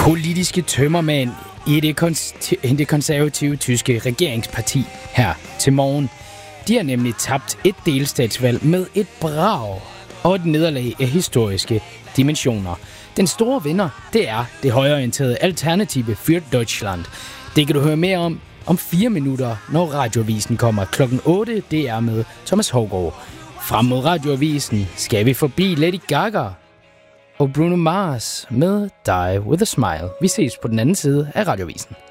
politiske tømmermænd i det konservative tyske regeringsparti her til morgen. De har nemlig tabt et delstatsvalg med et brag og et nederlag af historiske dimensioner. Den store vinder, det er det højreorienterede Alternative für Deutschland. Det kan du høre mere om 4 minutter, når Radioavisen kommer klokken 8. Det er med Thomas Hougaard. Frem mod Radioavisen skal vi forbi Lady Gaga og Bruno Mars med Die With A Smile. Vi ses på den anden side af Radioavisen.